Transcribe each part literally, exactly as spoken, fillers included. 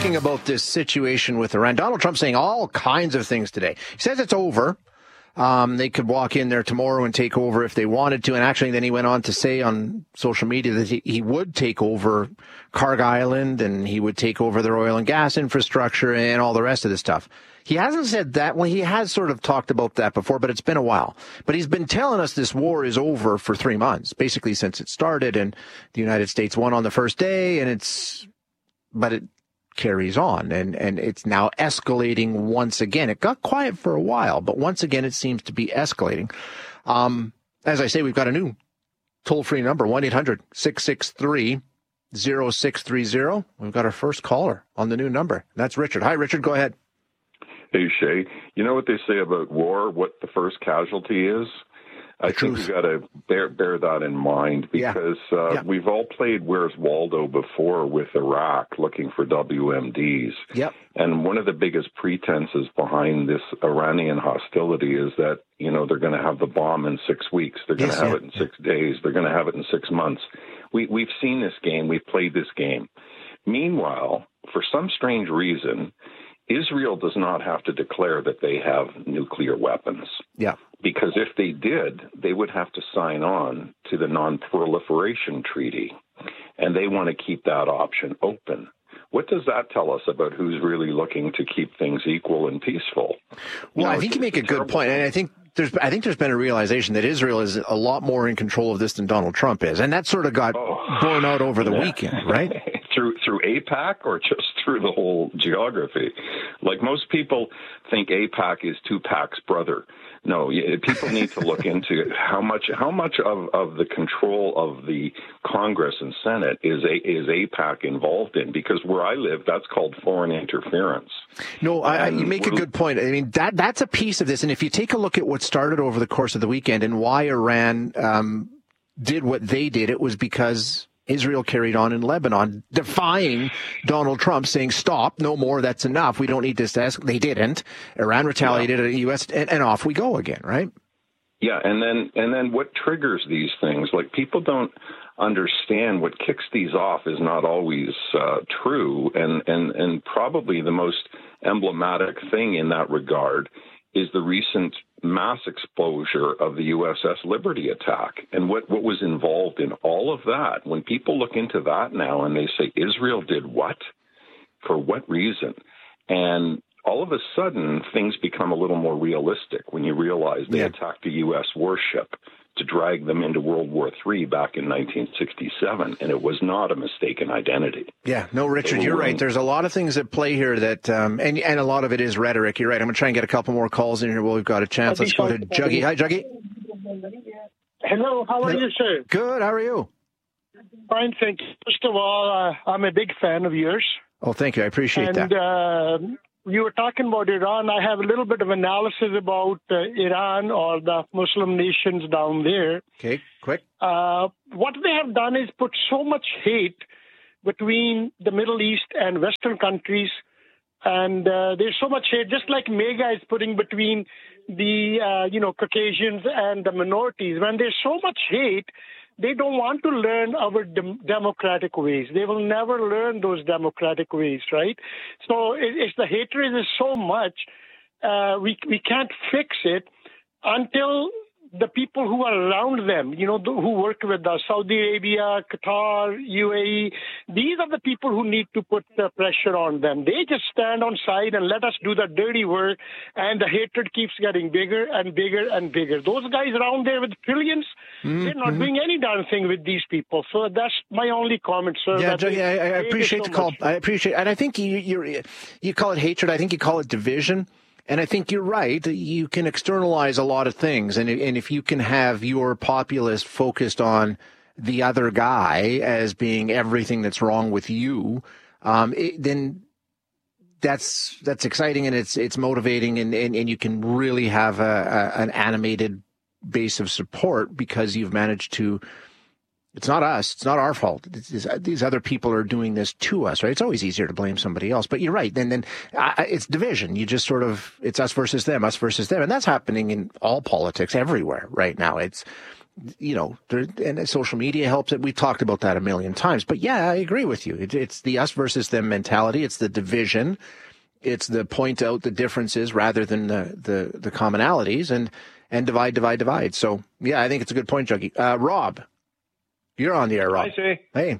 talking about this situation with Iran. Donald Trump saying all kinds of things today. He says it's over. Um, they could walk in there tomorrow and take over if they wanted to. And actually, then he went on to say on social media that he, he would take over Kharg Island and he would take over their oil and gas infrastructure and all the rest of this stuff. He hasn't said that. Well, he has sort of talked about that before, but it's been a while. But he's been telling us this war is over for three months, basically since it started. And the United States won on the first day, and it's, but it carries on, and, and it's now escalating once again. It got quiet for a while, but once again, it seems to be escalating. Um, as I say, we've got a new toll-free number, one eight hundred six six three oh six three oh. We've got our first caller on the new number. That's Richard. Hi, Richard. Go ahead. Hey, Shay. You know what they say about war, what the first casualty is? I think we've got to bear, bear that in mind because yeah. Uh, yeah. we've all played Where's Waldo before with Iraq looking for W M Ds. Yep. And one of the biggest pretenses behind this Iranian hostility is that, you know, they're going to have the bomb in six weeks. They're going to yes, have yeah. it in six days. They're going to have it in six months. We, we've seen this game. We've played this game. Meanwhile, for some strange reason, Israel does not have to declare that they have nuclear weapons. Yeah. Because if they did, they would have to sign on to the Non-Proliferation Treaty, and they want to keep that option open. What does that tell us about who's really looking to keep things equal and peaceful? Well, you know, I think you make a good point, and I think there's I think there's been a realization that Israel is a lot more in control of this than Donald Trump is, and that sort of got oh, borne out over the yeah. weekend, right? through through AIPAC or just through the whole geography? Like most people think AIPAC is Tupac's brother. No, people need to look into how much how much of, of the control of the Congress and Senate is a, is AIPAC involved in, because where I live, that's called foreign interference. No, I, you make a good point. I mean, that that's a piece of this. And if you take a look at what started over the course of the weekend and why Iran um, did what they did, it was because Israel carried on in Lebanon, defying Donald Trump, saying, stop, no more, that's enough. We don't need this to ask. They didn't. Iran retaliated yeah. at the U S, and, and off we go again, right? Yeah, and then and then what triggers these things? Like, people don't understand what kicks these off is not always uh, true, and, and, and probably the most emblematic thing in that regard is the recent mass exposure of the U S S Liberty attack and what, what was involved in all of that. When people look into that now and they say, Israel did what? For what reason? And all of a sudden, things become a little more realistic when you realize they yeah. attacked a U S warship to drag them into World War Three back in nineteen sixty-seven, and it was not a mistaken identity. Yeah, no, Richard, you're right. There's a lot of things at play here that, um, and and a lot of it is rhetoric. You're right. I'm going to try and get a couple more calls in here while we've got a chance. Let's go to Juggy. Hi, Juggy. Hello, how are you, sir? Good, how are you? Fine, thank you. First of all, uh, I'm a big fan of yours. Oh, thank you. I appreciate and, that. And uh, you were talking about Iran. I have a little bit of analysis about uh, Iran or the Muslim nations down there. Okay, quick. Uh, what they have done is put so much hate between the Middle East and Western countries. And uh, there's so much hate, just like MAGA is putting between the, uh, you know, Caucasians and the minorities. When there's so much hate, they don't want to learn our dem- democratic ways. They will never learn those democratic ways, right? So it, it's the hatred is so much, uh, we we can't fix it until the people who are around them, you know, who work with us, Saudi Arabia, Qatar, U A E, these are the people who need to put the pressure on them. They just stand on side and let us do the dirty work, and the hatred keeps getting bigger and bigger and bigger. Those guys around there with trillions, mm-hmm. they're not doing any darn thing with these people. So that's my only comment, sir. Yeah, Joe, yeah, I, I appreciate so the call. Much. I appreciate, and I think you you you call it hatred. I think you call it division. And I think you're right. You can externalize a lot of things. And, and if you can have your populace focused on the other guy as being everything that's wrong with you, um, it, then that's that's exciting and it's it's motivating. And, and, and you can really have a, a, an animated base of support because you've managed to. It's not us. It's not our fault. It's, it's, these other people are doing this to us, right? It's always easier to blame somebody else. But you're right. And then uh, it's division. You just sort of, it's us versus them, us versus them. And that's happening in all politics everywhere right now. It's you know, there, and social media helps it. We've talked about that a million times. But yeah, I agree with you. It, it's the us versus them mentality. It's the division. It's the point out the differences rather than the, the, the commonalities, and, and divide, divide, divide. So, yeah, I think it's a good point, Juggy. Uh, Rob, you're on the air, Rob. Hi, Jay. Hey.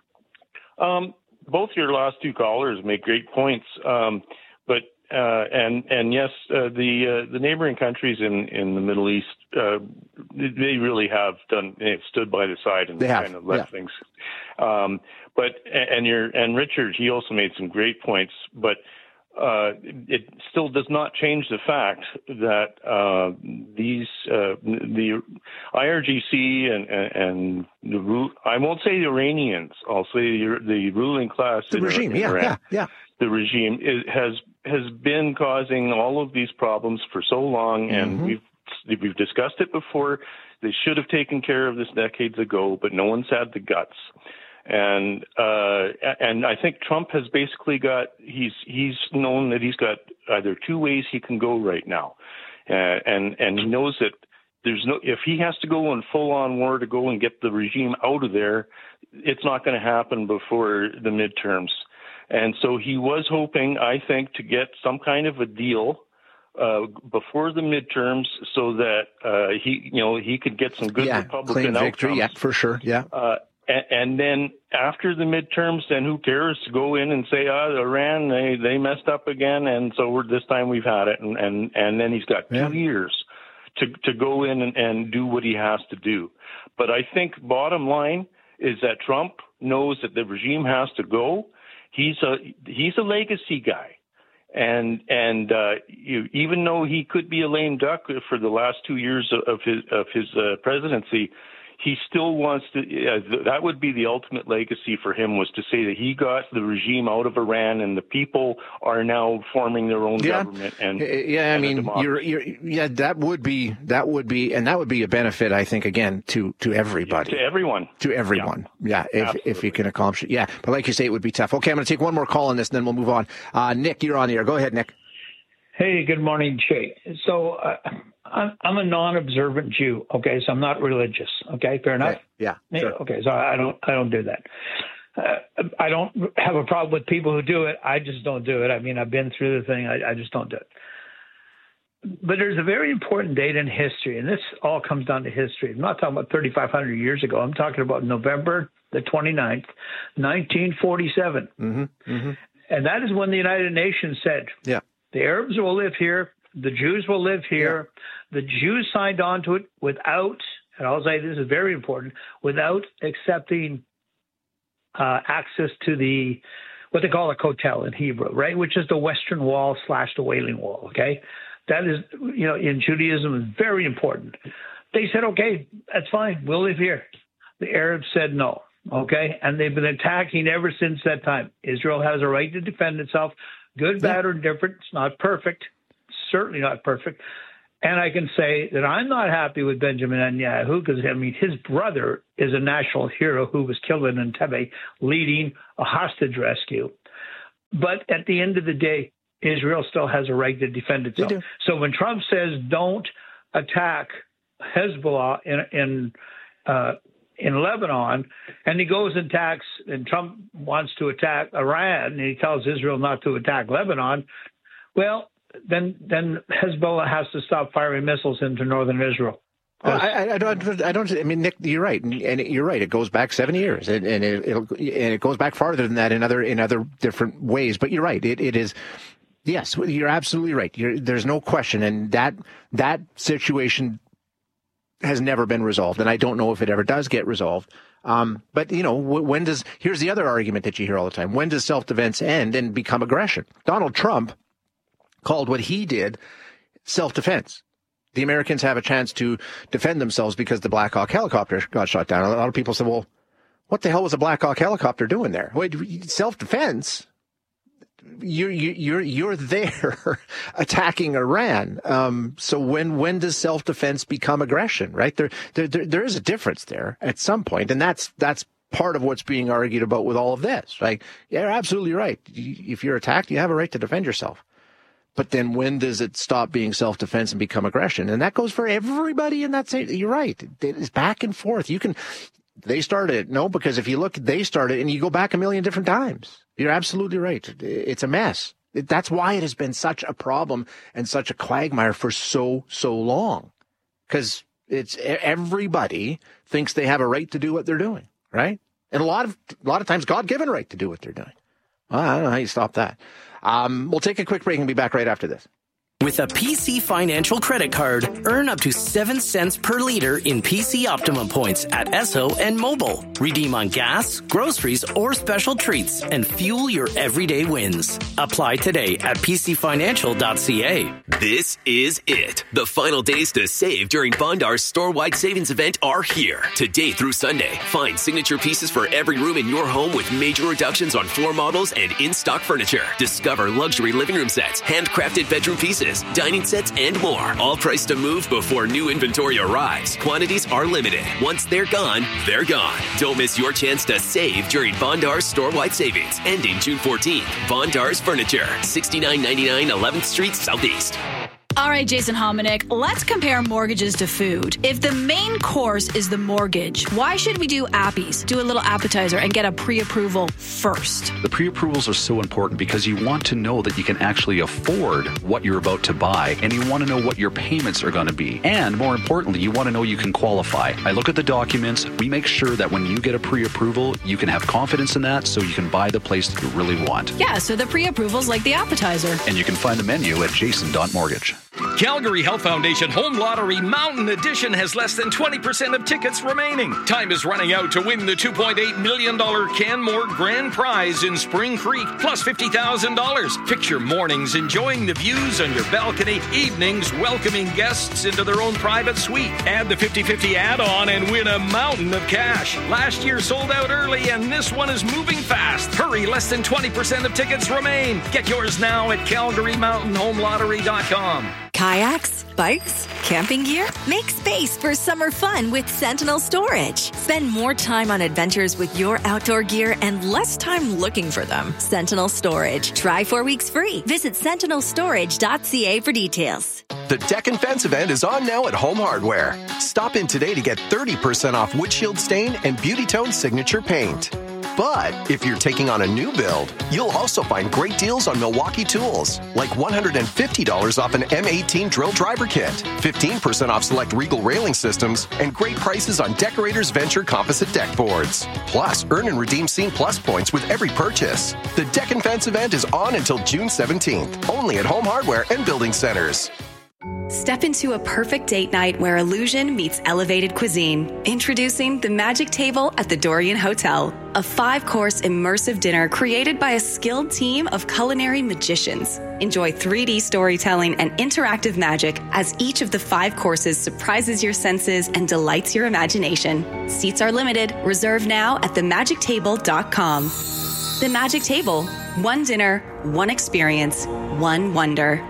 Um, both your last two callers make great points. Um, but uh, and and yes, uh, the uh, the neighboring countries in, in the Middle East, uh, they really have done. They've stood by the side and they have. kind of left yeah. things. Um, but and your and Richard, he also made some great points. But Uh, it still does not change the fact that uh, these uh, the I R G C and and, and the I won't say the Iranians, I'll say the, the ruling class, the in regime, in yeah, Iran, yeah, yeah, the regime is, has has been causing all of these problems for so long, and mm-hmm. we've we've discussed it before. They should have taken care of this decades ago, but no one's had the guts. And uh, and I think Trump has basically got he's he's known that he's got either two ways he can go right now, uh, and and he knows that there's no if he has to go in full on war to go and get the regime out of there, it's not going to happen before the midterms. And so he was hoping, I think, to get some kind of a deal uh, before the midterms, so that uh, he you know he could get some good yeah, Republican claim victory, outcomes. yeah, for sure, yeah. Uh, And then after the midterms, then who cares to go in and say, oh, Iran, they, they messed up again, and so we're, this time we've had it. And, and, and then he's got two yeah. years to, to go in and, and do what he has to do. But I think bottom line is that Trump knows that the regime has to go. He's a he's a legacy guy. And and uh, you, even though he could be a lame duck for the last two years of his, of his uh, presidency, he still wants to, uh, that would be the ultimate legacy for him, was to say that he got the regime out of Iran and the people are now forming their own yeah. government. And yeah, I and mean, you're, you're, yeah, that would be, that would be, and that would be a benefit, I think, again, to, to everybody. Yeah, to everyone. To everyone. Yeah, yeah if, if you can accomplish it. Yeah, but like you say, it would be tough. Okay, I'm going to take one more call on this and then we'll move on. Uh, Nick, you're on the air. Go ahead, Nick. Hey, good morning, Jay. So uh, I'm, I'm a non-observant Jew. Okay, so I'm not religious. Okay, fair enough. Okay. Yeah. Sure. Okay, so I don't I don't do that. Uh, I don't have a problem with people who do it. I just don't do it. I mean, I've been through the thing. I, I just don't do it. But there's a very important date in history, and this all comes down to history. I'm not talking about thirty-five hundred years ago. I'm talking about November the twenty-ninth, nineteen forty-seven. Mm-hmm. Mm-hmm. And that is when the United Nations said, yeah. the Arabs will live here. The Jews will live here. Yeah. The Jews signed on to it without, and I'll say this is very important, without accepting uh, access to the, what they call a kotel in Hebrew, right, which is the Western Wall slash the Wailing Wall, okay? That is, you know, in Judaism is very important. They said, okay, that's fine. We'll live here. The Arabs said no, okay? And they've been attacking ever since that time. Israel has a right to defend itself. Good, bad, or indifferent. It's not perfect. Certainly not perfect. And I can say that I'm not happy with Benjamin Netanyahu because, I mean, his brother is a national hero who was killed in Entebbe leading a hostage rescue. But at the end of the day, Israel still has a right to defend itself. So when Trump says don't attack Hezbollah in in uh, in Lebanon, and he goes and attacks, and Trump wants to attack Iran, and he tells Israel not to attack Lebanon, well, then then Hezbollah has to stop firing missiles into northern Israel. Well, I, I don't. I don't. I mean, Nick, you're right, and, and you're right. It goes back seven years, and, and it it'll, and it goes back farther than that in other in other different ways. But you're right. It it is. Yes, you're absolutely right. You're, there's no question, and that that situation has never been resolved, and I don't know if it ever does get resolved. Um, but, you know, when does – here's the other argument that you hear all the time. When does self-defense end and become aggression? Donald Trump called what he did self-defense. The Americans have a chance to defend themselves because the Black Hawk helicopter got shot down. A lot of people said, well, what the hell was a Black Hawk helicopter doing there? Wait, self-defense? You're you're you're there attacking Iran. Um, so when when does self-defense become aggression? Right there, there there there is a difference there at some point, and that's that's part of what's being argued about with all of this. Right? You're absolutely right. If you're attacked, you have a right to defend yourself. But then when does it stop being self-defense and become aggression? And that goes for everybody in that same, you're right. It's back and forth. You can, they started it. No, because if you look, they started and you go back a million different times. You're absolutely right. It's a mess. That's why it has been such a problem and such a quagmire for so, so long. Because it's everybody thinks they have a right to do what they're doing, right? And a lot of, a lot of times God-given right to do what they're doing. Well, I don't know how you stop that. Um, we'll take a quick break and be back right after this. With a P C Financial credit card, earn up to seven cents per liter in P C Optimum points at Esso and Mobile. Redeem on gas, groceries, or special treats and fuel your everyday wins. Apply today at p c financial dot c a. This is it. The final days to save during Bondar's store-wide savings event are here. Today through Sunday, find signature pieces for every room in your home with major reductions on floor models and in-stock furniture. Discover luxury living room sets, handcrafted bedroom pieces, dining sets, and more. All priced to move before new inventory arrives. Quantities are limited. Once they're gone, they're gone. Don't miss your chance to save during Bondar's store-wide savings, ending June fourteenth. Bondar's Furniture, sixty-nine ninety-nine eleventh Street Southeast. All right, Jason Hominick, let's compare mortgages to food. If the main course is the mortgage, why should we do appies, do a little appetizer, and get a pre-approval first? The pre-approvals are so important because you want to know that you can actually afford what you're about to buy, and you want to know what your payments are going to be. And more importantly, you want to know you can qualify. I look at the documents. We make sure that when you get a pre-approval, you can have confidence in that so you can buy the place that you really want. Yeah, so the pre-approval's like the appetizer. And you can find the menu at jason dot mortgage. Calgary Health Foundation Home Lottery Mountain Edition has less than twenty percent of tickets remaining. Time is running out to win the two point eight million dollars Canmore Grand Prize in Spring Creek, plus fifty thousand dollars. Picture mornings enjoying the views on your balcony, evenings welcoming guests into their own private suite. Add the fifty-fifty add-on and win a mountain of cash. Last year sold out early, and this one is moving fast. Hurry, less than twenty percent of tickets remain. Get yours now at calgary mountain home lottery dot com. Kayaks, bikes, camping gear? Make space for summer fun with Sentinel Storage. Spend more time on adventures with your outdoor gear and less time looking for them. Sentinel Storage. Try four weeks free. Visit sentinel storage dot c a for details. The Deck and Fence event is on now at Home Hardware. Stop in today to get thirty percent off windshield stain and Beauty Tone signature paint. But if you're taking on a new build, you'll also find great deals on Milwaukee tools, like one hundred fifty dollars off an M eighteen drill driver kit, fifteen percent off select Regal railing systems, and great prices on Decorators Venture composite deck boards. Plus, earn and redeem Scene Plus points with every purchase. The Deck and Fence event is on until June seventeenth, only at Home Hardware and Building Centers. Step into a perfect date night where illusion meets elevated cuisine. Introducing the Magic Table at the Dorian Hotel, a five-course immersive dinner created by a skilled team of culinary magicians. Enjoy three D storytelling and interactive magic as each of the five courses surprises your senses and delights your imagination. Seats are limited. Reserve now at the magic table dot com. The Magic Table. One dinner, one experience, one wonder.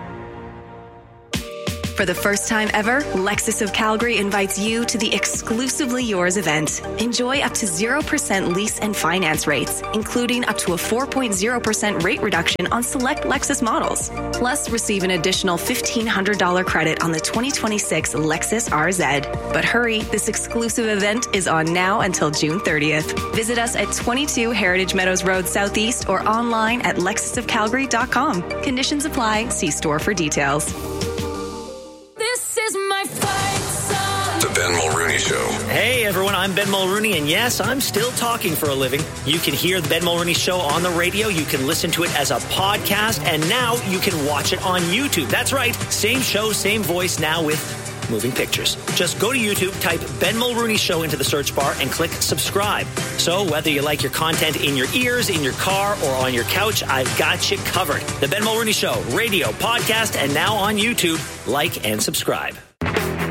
For the first time ever, Lexus of Calgary invites you to the Exclusively Yours event. Enjoy up to zero percent lease and finance rates, including up to a four point zero percent rate reduction on select Lexus models. Plus, receive an additional fifteen hundred dollars credit on the twenty twenty-six Lexus R Z. But hurry, this exclusive event is on now until June thirtieth. Visit us at twenty-two Heritage Meadows Road Southeast or online at lexus of calgary dot com. Conditions apply. See store for details. The Ben Mulrooney Show. Hey everyone, I'm Ben Mulrooney, and yes, I'm still talking for a living. You can hear the Ben Mulrooney Show on the radio, you can listen to it as a podcast, and now you can watch it on YouTube. That's right, same show, same voice, now with moving pictures. Just go to YouTube, type Ben Mulrooney Show into the search bar, and click subscribe. So whether you like your content in your ears, in your car, or on your couch, I've got you covered. The Ben Mulrooney Show, radio, podcast, and now on YouTube. Like and subscribe.